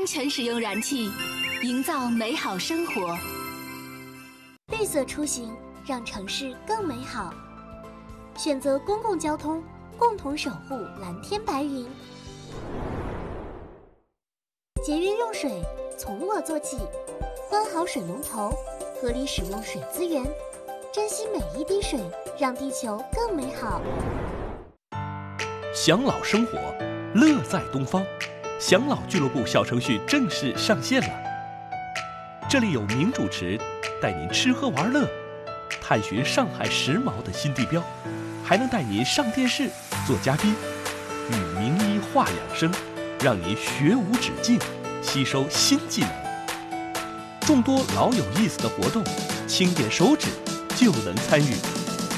安全使用燃气，营造美好生活。 绿色出行，让城市更美好。选择公共交通，共同守护蓝天白云。节约用水，从我做起。关好水龙头，合理使用水资源，珍惜每一滴水，让地球更美好。 享老生活，乐在东方。享老俱乐部小程序正式上线了。这里有名主持带您吃喝玩乐，探寻上海时髦的新地标，还能带您上电视做嘉宾，与名医话养生，让您学无止境，吸收新技能。众多老有意思的活动，轻点手指就能参与。